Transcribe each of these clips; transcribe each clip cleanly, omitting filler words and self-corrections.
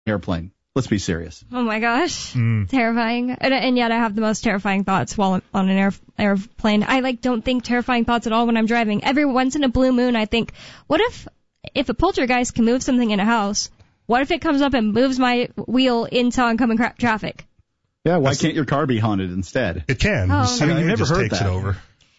airplane. Let's be serious. Oh my gosh, terrifying. And yet I have the most terrifying thoughts while on an airplane. I don't think terrifying thoughts at all when I'm driving. Every once in a blue moon, I think, what if a poltergeist can move something in a house? What if it comes up and moves my wheel into oncoming traffic? Yeah, why can't your car be haunted instead? It can. Oh, I mean, you never just heard takes that. it over.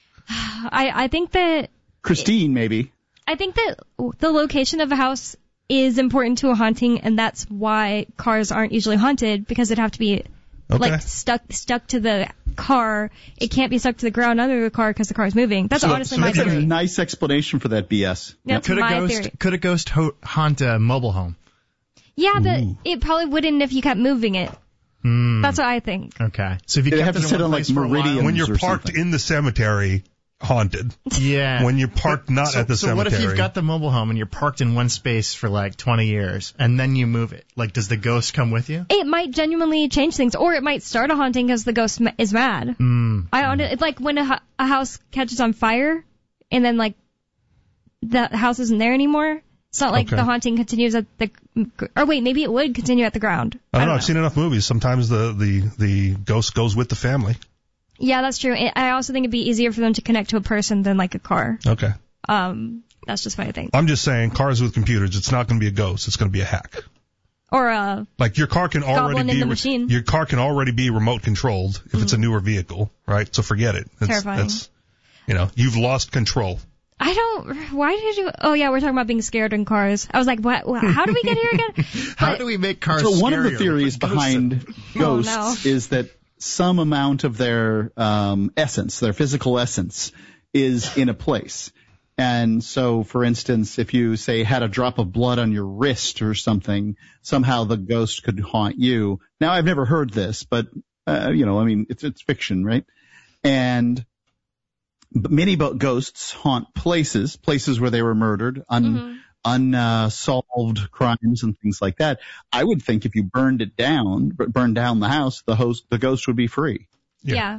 I think that Christine, maybe. I think that the location of a house is important to a haunting, and that's why cars aren't usually haunted, because it'd have to be stuck to the car. It can't be stuck to the ground under the car because the car is moving. That's honestly my That's a theory. nice explanation for that BS. That's my theory. Could a ghost haunt a mobile home? Yeah, but it probably wouldn't if you kept moving it. That's what I think. Okay. So if you They'd kept have it to in sit one on, like, place for a while- meridians When you're or parked something. in the cemetery, haunted. Yeah. When you're parked not at the So cemetery. what if you've got the mobile home and you're parked in one space for 20 years and then you move it? Does the ghost come with you? It might genuinely change things, or it might start a haunting because the ghost is mad. It's like when a house catches on fire and then the house isn't there anymore. It's not like the haunting continues at the, or wait, maybe it would continue at the ground. I don't know. I've seen enough movies. Sometimes the ghost goes with the family. Yeah, that's true. I also think it'd be easier for them to connect to a person than a car. Okay. That's just what I think. I'm just saying, cars with computers, it's not going to be a ghost. It's going to be a hack. Or a your car can already goblin in the machine. Your car can already be remote controlled if it's a newer vehicle, right? So forget it. Terrifying. You've lost control. Why did you? Oh yeah, we're talking about being scared in cars. I was like, what? How did we get here again? How do we make cars So one of the scarier? theories behind ghosts is that some amount of their essence, their physical essence, is in a place. And so, for instance, if you, say, had a drop of blood on your wrist or something, somehow the ghost could haunt you. Now, I've never heard this, but, it's fiction, right? And many ghosts haunt places where they were murdered, unsolved crimes and things like that. I would think if you burned down the house, the ghost would be free. Yeah.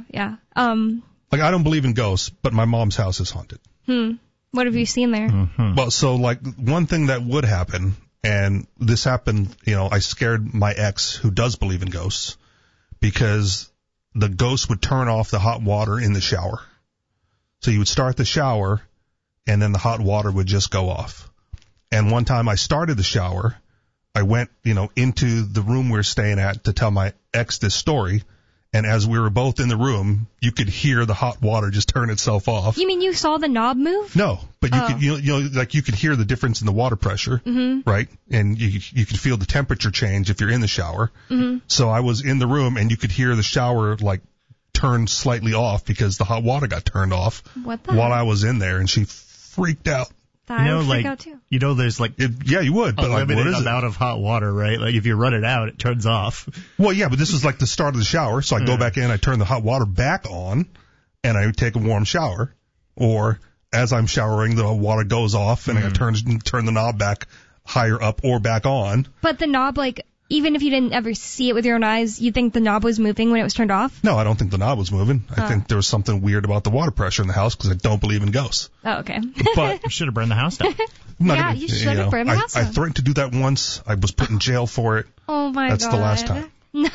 I don't believe in ghosts, but my mom's house is haunted. What have you seen there? Well, so one thing that would happen, and this happened, I scared my ex who does believe in ghosts, because the ghost would turn off the hot water in the shower. So you would start the shower, and then the hot water would just go off. And one time I started the shower, I went, into the room we were staying at to tell my ex this story. And as we were both in the room, you could hear the hot water just turn itself off. You mean you saw the knob move? No, but you could, you could hear the difference in the water pressure, right? And you could feel the temperature change if you're in the shower. So I was in the room, and you could hear the shower turn slightly off because the hot water got turned off while I was in there, and she freaked out. I would freak out too. There's yeah, you would, but a limited what is amount of hot water, right? If you run it out, it turns off. Well, yeah, but this was the start of the shower, so I go back in, I turn the hot water back on, and I take a warm shower. Or as I'm showering, the water goes off, and I turn the knob back higher up or back on. But the knob, even if you didn't ever see it with your own eyes, you think the knob was moving when it was turned off? No, I don't think the knob was moving. I think there was something weird about the water pressure in the house because I don't believe in ghosts. Oh, okay. But you should have burned the house down. You should have burned the house down. I threatened to do that once. I was put in jail for it. Oh, my God. That's the last time.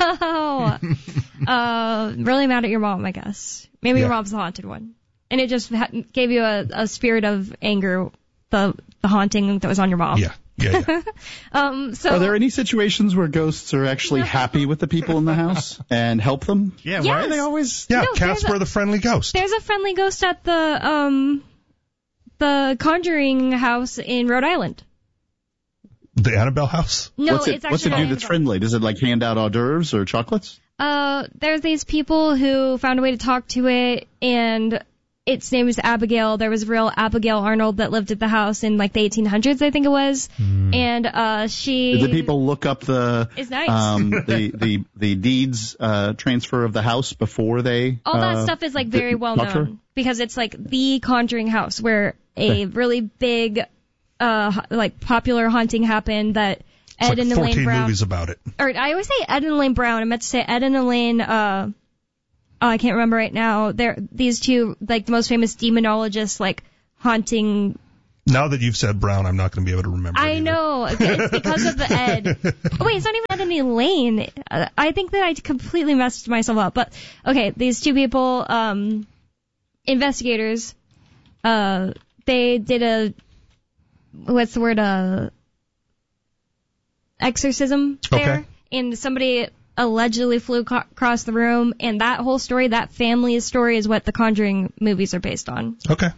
No. Really mad at your mom, I guess. Maybe your mom's the haunted one. And it just gave you a spirit of anger, the haunting that was on your mom. Yeah. So are there any situations where ghosts are actually happy with the people in the house and help them? Yeah, Yes. why are they always... Yeah, Casper the friendly ghost. There's a friendly ghost at the Conjuring house in Rhode Island. The Annabelle house? No, What's it actually do that's friendly? Does it hand out hors d'oeuvres or chocolates? There's these people who found a way to talk to it, and its name is Abigail. There was a real Abigail Arnold that lived at the house in the 1800s, I think it was. And she... Did the people look up the It's nice. the deeds transfer of the house before they... All that stuff is very well known because it's the Conjuring house where a really big popular haunting happened that Ed and Elaine 14 Brown... movies about it. Or I always say Ed and Elaine Brown. I meant to say Ed and Elaine... I can't remember right now. They're these two, the most famous demonologists, haunting Now that you've said Brown, I'm not going to be able to remember. I know. It's because of the Ed. Oh, wait, it's not even Ed and Elaine. I think that I completely messed myself up. But, okay, these two people, investigators, they did exorcism there. Okay. And somebody allegedly flew across the room. And that whole story, that family's story, is what the Conjuring movies are based on. Okay.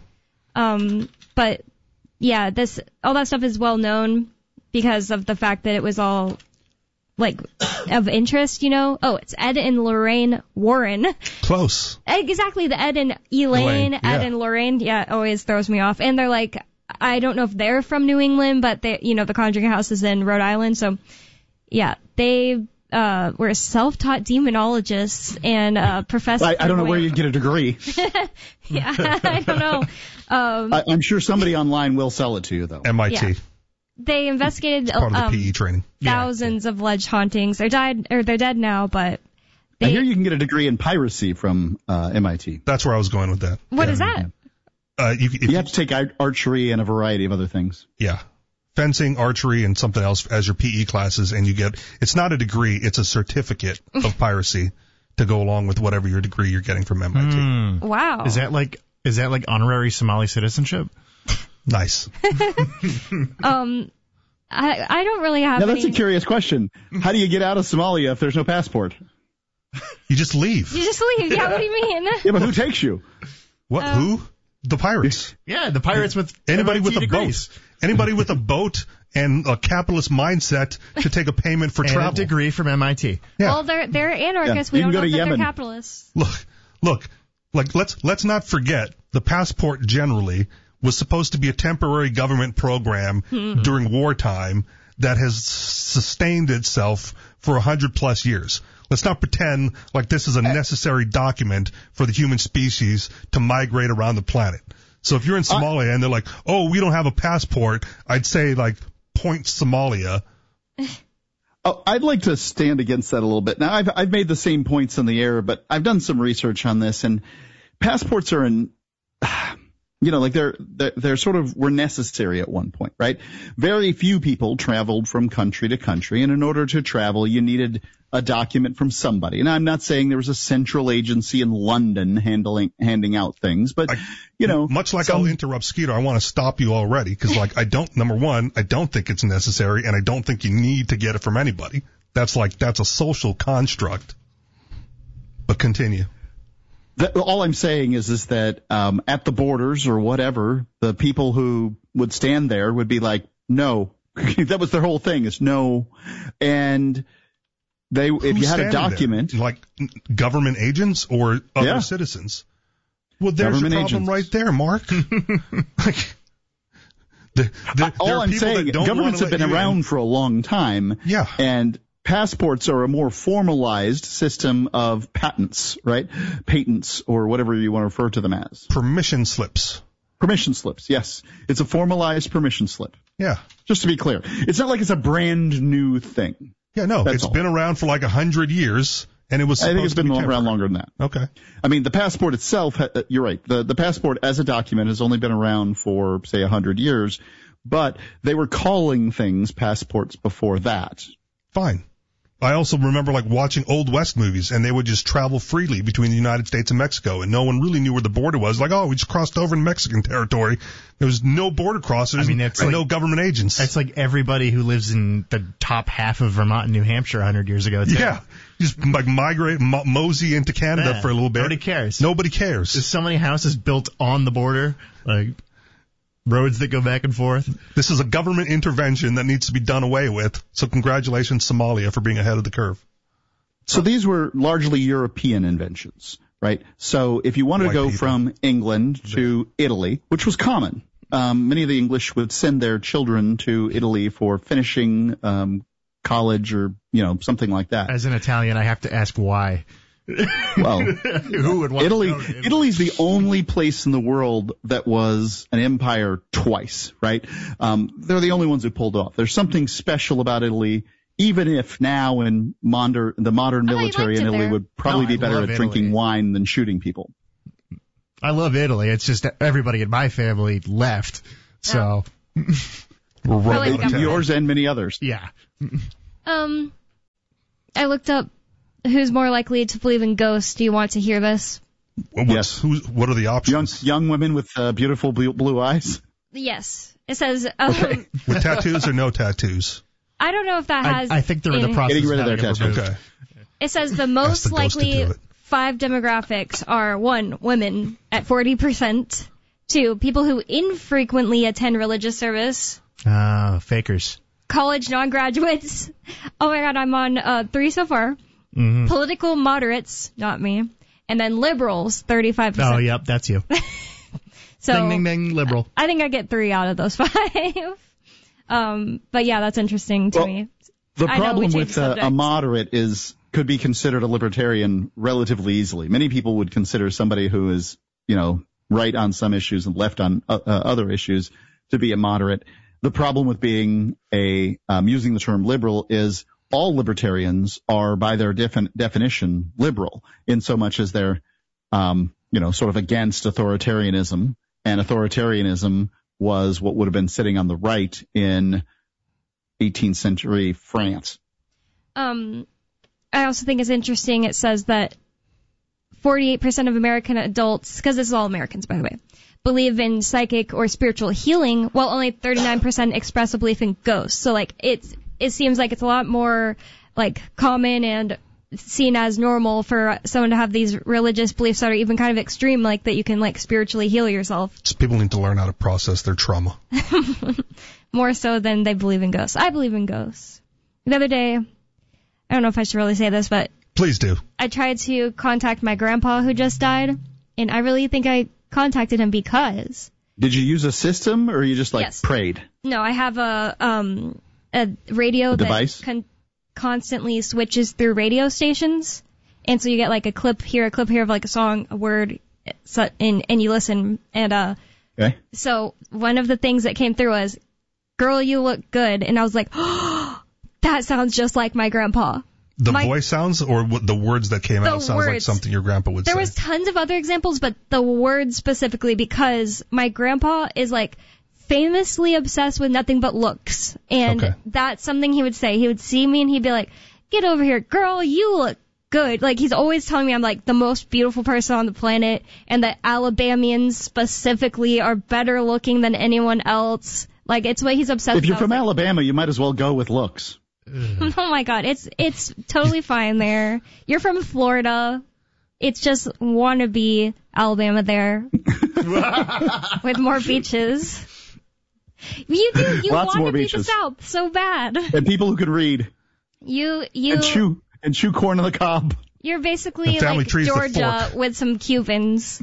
But yeah, all that stuff is well known because of the fact that it was all like of interest, Oh, it's Ed and Lorraine Warren. Close. Exactly, the Ed and Elaine. Ed and Lorraine, yeah, always throws me off. And they're like, I don't know if they're from New England, but they, the Conjuring House is in Rhode Island, so yeah, they were self-taught demonologists and professors. I don't know where you'd get a degree. Yeah, I don't know. I'm sure somebody online will sell it to you, though. MIT. Yeah. They investigated part of the PE training. Thousands of alleged hauntings. They're dead now, but I hear you can get a degree in piracy from MIT. That's where I was going with that. What is that? You have to take archery and a variety of other things. Yeah. Fencing, archery, and something else as your PE classes, and you get, it's not a degree, it's a certificate of piracy to go along with whatever your degree you're getting from MIT. Wow. Is that like honorary Somali citizenship? Nice. I don't really have Now, that's a curious question. How do you get out of Somalia if there's no passport? You just leave. You just leave, yeah, what do you mean? Yeah, but who takes you? What, who? The pirates. Yeah, the pirates with anybody MIT with a degrees. boat. Anybody with a boat and a capitalist mindset to take a payment for travel. And a degree from MIT. Yeah. Well, they're anarchists. Yeah. We don't You know can go that to they're Yemen. capitalists. Look, like let's not forget the passport generally was supposed to be a temporary government program during wartime that has sustained itself for 100+ years. Let's not pretend like this is a necessary document for the human species to migrate around the planet. So if you're in Somalia and they're like, oh, we don't have a passport, I'd say like point Somalia. Oh, I'd like to stand against that a little bit. Now, I've made the same points in the air, but I've done some research on this, and passports are they're sort of were necessary at one point, right? Very few people traveled from country to country, and in order to travel, you needed a document from somebody. And I'm not saying there was a central agency in London handing out things, but much like I'll interrupt Skeeter, I want to stop you already because, number one, I don't think it's necessary, and I don't think you need to get it from anybody. That's a social construct. But continue. All I'm saying is that at the borders or whatever, the people who would stand there would be like, no. That was their whole thing, is no. And if you had a document. There? Like government agents or other citizens? Well, there's your problem right there, Mark. All I'm saying, governments have been around for a long time. Yeah. And passports are a more formalized system of patents, right? Patents, or whatever you want to refer to them as. Permission slips. Permission slips, yes. It's a formalized permission slip. Yeah. Just to be clear. It's not like it's a brand new thing. Yeah, no. It's been around for like 100 years, and it was supposed to be I think it's been around longer than that. Okay. I mean, the passport itself, you're right. The passport as a document has only been around for, say, 100 years, but they were calling things passports before that. Fine. I also remember watching Old West movies, and they would just travel freely between the United States and Mexico, and no one really knew where the border was. Like, oh, we just crossed over in Mexican territory. There was no border crossers and no government agents. It's like everybody who lives in the top half of Vermont and New Hampshire 100 years ago. Yeah. Just migrate, mosey into Canada for a little bit. Nobody cares. Nobody cares. There's so many houses built on the border, roads that go back and forth. This is a government intervention that needs to be done away with. So congratulations, Somalia, for being ahead of the curve. So these were largely European inventions, right? So if you wanted to go from England to Italy, which was common, many of the English would send their children to Italy for finishing college or, something like that. As an Italian, I have to ask why. Well, who would want Italy? to go to Italy? Italy's the only place in the world that was an empire twice, right? They're the only ones who pulled off. There's something special about Italy, even if now in the modern military in Italy would probably be better at drinking wine than shooting people. I love Italy. It's just that everybody in my family left. So we're Probably right on yours and many others. yeah. I looked up who's more likely to believe in ghosts. Do you want to hear this? Yes. What are the options? Young women with beautiful blue eyes. Yes. It says, With tattoos or no tattoos? I don't know if that has. I think they're in the process Getting rid of having their it removed. Okay. It says the Ask most the ghost to likely do it. 5 demographics are 1, women at 40%, 2, people who infrequently attend religious service, Fakers. college non-graduates. Oh my god, I'm on 3 so far. Mm-hmm. Political moderates, not me. And then liberals, 35%. Oh, yep, that's you. So Ding, ding, ding, liberal. I think I get 3 out of those 5. But yeah, that's interesting to me. The I know we problem changed with a subjects. moderate could be considered a libertarian relatively easily. Many people would consider somebody who is, right on some issues and left on other issues to be a moderate. The problem with being using the term liberal is all libertarians are by their definition liberal in so much as they're, sort of against authoritarianism, and authoritarianism was what would have been sitting on the right in 18th century France. I also think it's interesting. It says that 48% of American adults, because this is all Americans, by the way, believe in psychic or spiritual healing, while only 39% express a belief in ghosts. So, it seems like it's a lot more, common and seen as normal for someone to have these religious beliefs that are even kind of extreme, like that you can, spiritually heal yourself. Just people need to learn how to process their trauma. More so than they believe in ghosts. I believe in ghosts. The other day, I don't know if I should really say this, but Please do. I tried to contact my grandpa who just died, and I really think I contacted him because... Did you use a system, or you just Yes. prayed? No, I have a radio device? that constantly switches through radio stations, and so you get a clip here of a song, a word, and you listen, and Okay. so one of the things that came through was, "Girl, you look good," and I was like, "Oh, that sounds just like my grandpa." The voice sounds, or what the words that came out sounds like words. something your grandpa would There say? was tons of other examples, but the words specifically, because my grandpa is famously obsessed with nothing but looks. And Okay. that's something he would say. He would see me and he'd be like, "Get over here, girl, you look good." He's always telling me I'm the most beautiful person on the planet, and that Alabamians specifically are better looking than anyone else. It's what he's obsessed with. If you're from Alabama, you might as well go with looks. Oh my god, it's totally fine there. You're from Florida. It's just wannabe Alabama there. With more beaches. You Lots more want to be the beaches. South so bad. And people who could read You and chew corn on the cob. you're basically And family tree's the Georgia fork. with some Cubans.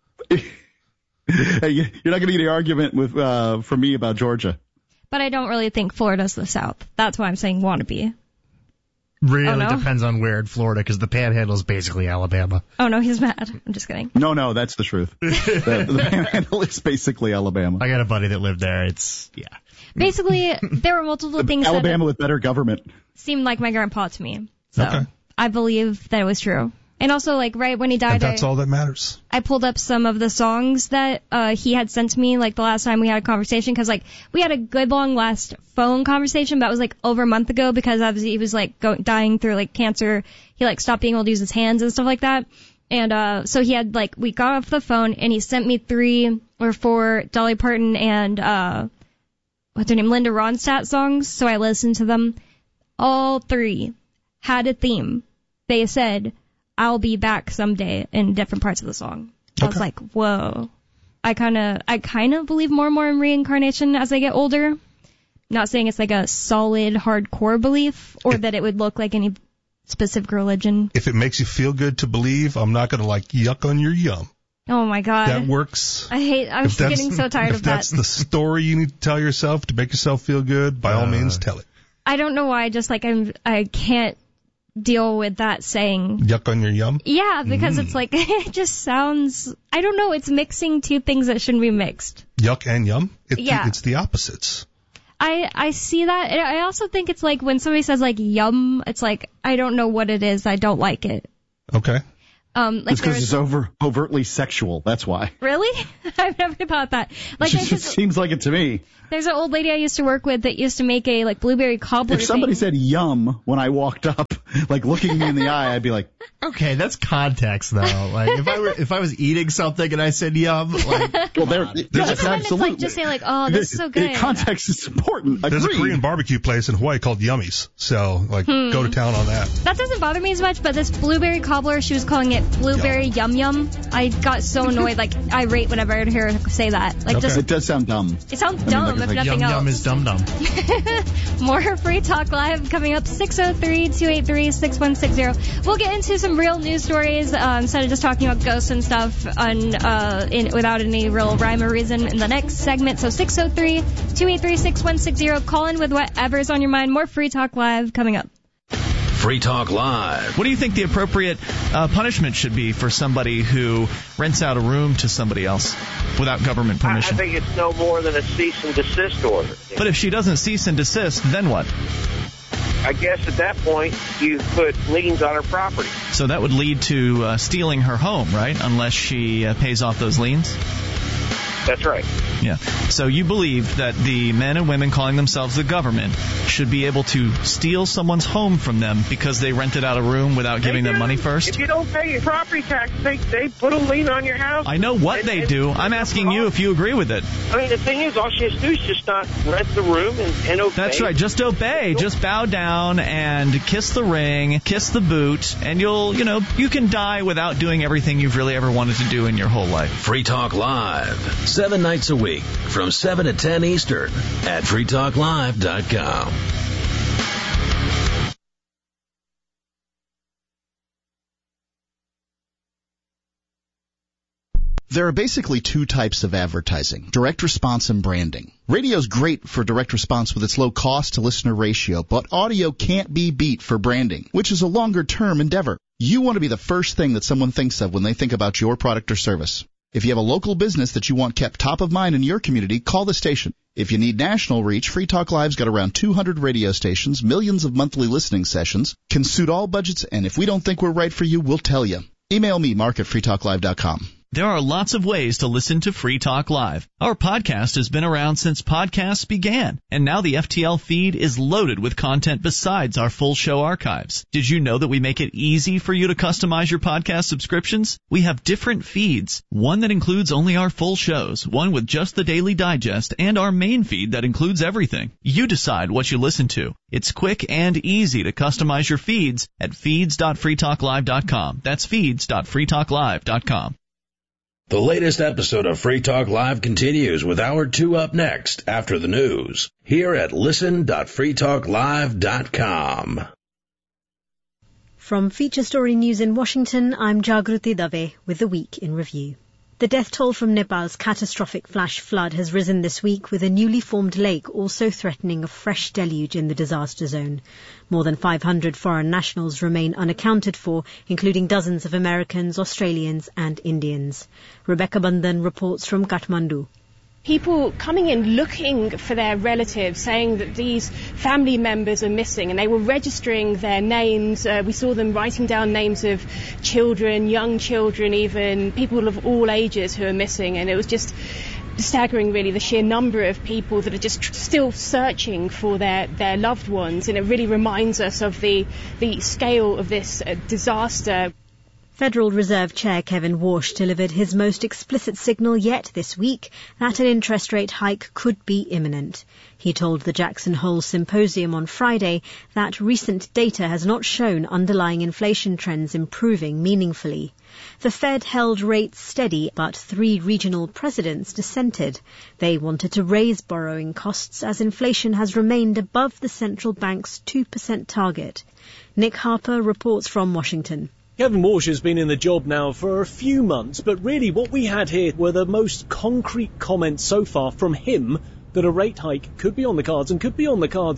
Hey, you're not going to get any argument from me about Georgia. But I don't really think Florida's the South. That's why I'm saying wannabe. Really Oh, no? depends on where in Florida, because the Panhandle is basically Alabama. Oh no, he's mad. I'm just kidding. No, that's the truth. the Panhandle is basically Alabama. I got a buddy that lived there. Yeah. Basically, there were multiple things Alabama with better government. that seemed like my grandpa to me. So Okay. I believe that it was true. And also, right when he died, And that's all that matters. I pulled up some of the songs that he had sent to me, the last time we had a conversation, because we had a good long last phone conversation, but it was over a month ago, because he was dying through cancer. He stopped being able to use his hands and stuff like that. And so he had we got off the phone and he sent me 3 or 4 Dolly Parton and what's her name, Linda Ronstadt songs. So I listened to them. All 3 had a theme. They said, "I'll be back someday," in different parts of the song. I was like, whoa. I kind of believe more and more in reincarnation as I get older. Not saying it's a solid, hardcore belief, or that it would look like any specific religion. If it makes you feel good to believe, I'm not going to yuck on your yum. Oh my god. That works. I'm getting so tired of If that. that's the story you need to tell yourself to make yourself feel good, by all means, tell it. I don't know why, I can't deal with that saying. Yuck on your yum? Yeah, because it's it just sounds, I don't know, it's mixing 2 things that shouldn't be mixed. Yuck and yum? Yeah. It's the opposites. I see that. And I also think it's when somebody says yum, it's I don't know what it is. I don't like it. Okay. It's because it's overtly sexual. That's why. Really? I've never thought that. Like, it just seems like it to me. There's an old lady I used to work with that used to make a blueberry cobbler. If somebody said yum when I walked up, looking me in the eye, I'd be like, okay, that's context though. If I was eating something and I said yum, there's absolutely. Just say oh, this is so good. Context is important. There's a Korean barbecue place in Hawaii called Yummies, so go to town on that. That doesn't bother me as much, but this blueberry cobbler, she was calling it blueberry yum yum. I got so annoyed, irate whenever I hear her say that. It does sound dumb. It sounds dumb if nothing else. Yum is dum dum. More Free Talk Live coming up 603-283-6160. We'll get into some real news stories instead of just talking about ghosts and stuff without any real rhyme or reason in the next segment. So 603-283-6160. Call in with whatever's on your mind. More Free Talk Live coming up. Free Talk Live. What do you think the appropriate punishment should be for somebody who rents out a room to somebody else without government permission? I think it's no more than a cease and desist order. But if she doesn't cease and desist, then what? I guess at that point, you put liens on her property. So that would lead to stealing her home, right? Unless she pays off those liens? That's right. Yeah. So you believe that the men and women calling themselves the government should be able to steal someone's home from them because they rented out a room without giving them money first? If you don't pay your property tax, they put a lien on your house. I know what they do. I'm asking you if you agree with it. I mean, the thing is, all she has to do is just not rent the room and obey. That's right. Just obey. Just bow down and kiss the ring, kiss the boot, and you can die without doing everything you've really ever wanted to do in your whole life. Free Talk Live. 7 nights a week from 7 to 10 Eastern at freetalklive.com. There are basically two types of advertising, direct response and branding. Radio's great for direct response with its low cost to listener ratio, but audio can't be beat for branding, which is a longer term endeavor. You want to be the first thing that someone thinks of when they think about your product or service. If you have a local business that you want kept top of mind in your community, call the station. If you need national reach, Free Talk Live's got around 200 radio stations, millions of monthly listening sessions, can suit all budgets, and if we don't think we're right for you, we'll tell you. Email me, mark@freetalklive.com. There are lots of ways to listen to Free Talk Live. Our podcast has been around since podcasts began, and now the FTL feed is loaded with content besides our full show archives. Did you know that we make it easy for you to customize your podcast subscriptions? We have different feeds, one that includes only our full shows, one with just the Daily Digest, and our main feed that includes everything. You decide what you listen to. It's quick and easy to customize your feeds at feeds.freetalklive.com. That's feeds.freetalklive.com. The latest episode of Free Talk Live continues with Hour 2 up next after the news here at listen.freetalklive.com. From Feature Story News in Washington, I'm Jagruti Dave with the Week in Review. The death toll from Nepal's catastrophic flash flood has risen this week, with a newly formed lake also threatening a fresh deluge in the disaster zone. More than 500 foreign nationals remain unaccounted for, including dozens of Americans, Australians and Indians. Rebecca Bandhan reports from Kathmandu. People coming in looking for their relatives, saying that these family members are missing, and they were registering their names. We saw them writing down names of children, young children even, people of all ages who are missing, and it was just staggering, really, the sheer number of people that are just still searching for their loved ones, and it really reminds us of the scale of this disaster. Federal Reserve Chair Kevin Warsh delivered his most explicit signal yet this week that an interest rate hike could be imminent. He told the Jackson Hole Symposium on Friday that recent data has not shown underlying inflation trends improving meaningfully. The Fed held rates steady, but 3 regional presidents dissented. They wanted to raise borrowing costs as inflation has remained above the central bank's 2% target. Nick Harper reports from Washington. Kevin Warsh has been in the job now for a few months, but really what we had here were the most concrete comments so far from him that a rate hike could be on the cards, and could be on the cards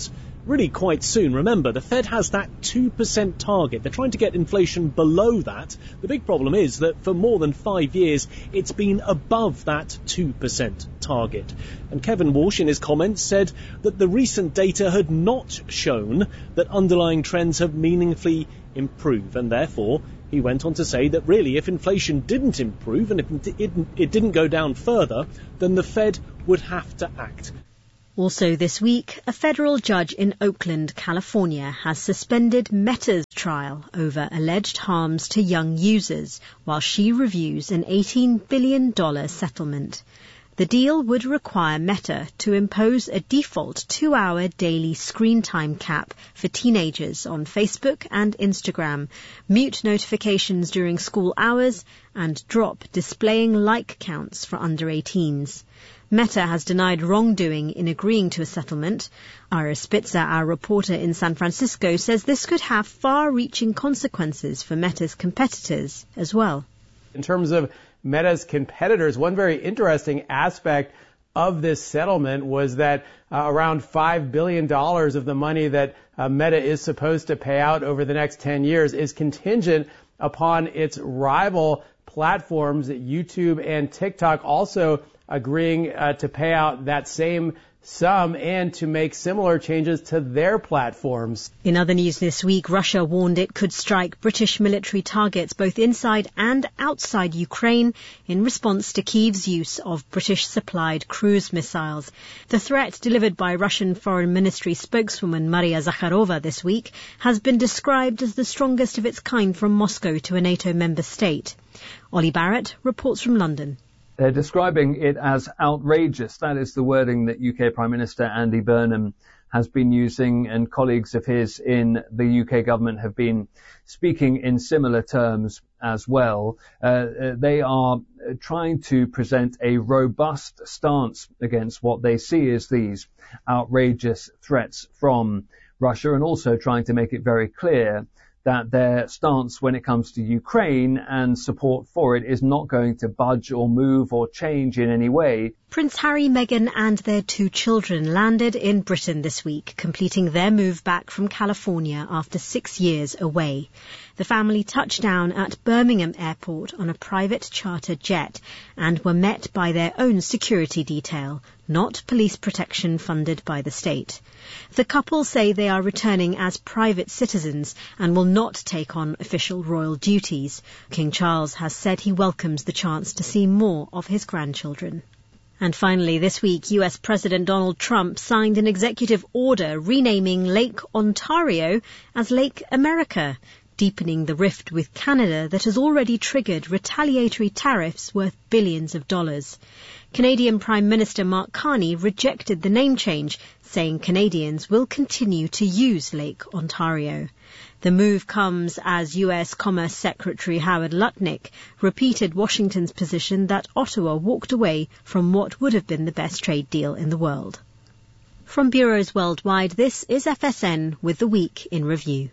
really quite soon. Remember, the Fed has that 2% target. They're trying to get inflation below that. The big problem is that for more than 5 years, it's been above that 2% target. And Kevin Walsh, in his comments, said that the recent data had not shown that underlying trends have meaningfully improved, and therefore he went on to say that really if inflation didn't improve and if it didn't go down further, then the Fed would have to act. Also this week, a federal judge in Oakland, California, has suspended Meta's trial over alleged harms to young users while she reviews an $18 billion settlement. The deal would require Meta to impose a default 2-hour daily screen time cap for teenagers on Facebook and Instagram, mute notifications during school hours, and drop displaying like counts for under 18s. Meta has denied wrongdoing in agreeing to a settlement. Ira Spitzer, our reporter in San Francisco, says this could have far-reaching consequences for Meta's competitors as well. In terms of Meta's competitors, one very interesting aspect of this settlement was that around $5 billion of the money that Meta is supposed to pay out over the next 10 years is contingent upon its rival platforms, YouTube and TikTok, also agreeing to pay out that same sum and to make similar changes to their platforms. In other news this week, Russia warned it could strike British military targets both inside and outside Ukraine in response to Kyiv's use of British-supplied cruise missiles. The threat, delivered by Russian Foreign Ministry spokeswoman Maria Zakharova this week, has been described as the strongest of its kind from Moscow to a NATO member state. Ollie Barrett reports from London. They're describing it as outrageous. That is the wording that UK Prime Minister Andy Burnham has been using, and colleagues of his in the UK government have been speaking in similar terms as well. They are trying to present a robust stance against what they see as these outrageous threats from Russia, and also trying to make it very clear that their stance when it comes to Ukraine and support for it is not going to budge or move or change in any way. Prince Harry, Meghan and their 2 children landed in Britain this week, completing their move back from California after 6 years away. The family touched down at Birmingham Airport on a private charter jet and were met by their own security detail, not police protection funded by the state. The couple say they are returning as private citizens and will not take on official royal duties. King Charles has said he welcomes the chance to see more of his grandchildren. And finally, this week, US President Donald Trump signed an executive order renaming Lake Ontario as Lake America, deepening the rift with Canada that has already triggered retaliatory tariffs worth billions of dollars. Canadian Prime Minister Mark Carney rejected the name change, saying Canadians will continue to use Lake Ontario. The move comes as US Commerce Secretary Howard Lutnick repeated Washington's position that Ottawa walked away from what would have been the best trade deal in the world. From bureaus worldwide, this is FSN with the Week in Review.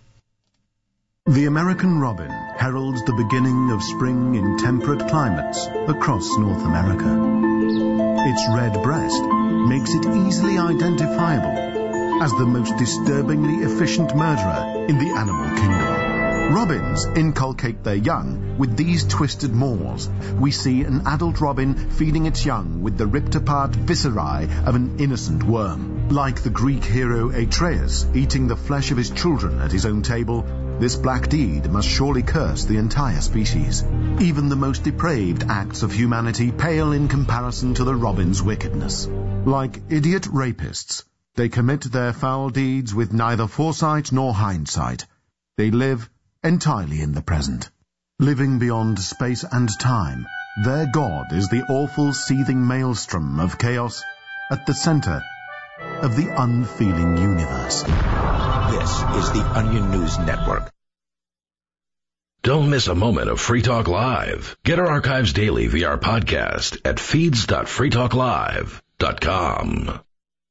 The American robin heralds the beginning of spring in temperate climates across North America. Its red breast makes it easily identifiable as the most disturbingly efficient murderer in the animal kingdom. Robins inculcate their young with these twisted maws. We see an adult robin feeding its young with the ripped-apart viscerae of an innocent worm. Like the Greek hero Atreus eating the flesh of his children at his own table, this black deed must surely curse the entire species. Even the most depraved acts of humanity pale in comparison to the robin's wickedness. Like idiot rapists, they commit their foul deeds with neither foresight nor hindsight. They live entirely in the present. Living beyond space and time, their god is the awful seething maelstrom of chaos at the center of the unfeeling universe. This is the Onion News Network. Don't miss a moment of Free Talk Live. Get our archives daily via our podcast at feeds.freetalklive.com.